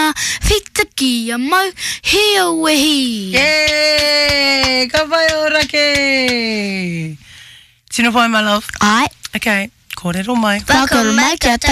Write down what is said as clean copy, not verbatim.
whita ki a mau, hea wehi. Yay! Ka whai ora ke. Tino pai, my love. Ai. Okay, kōrero mai. Whakaru mai kia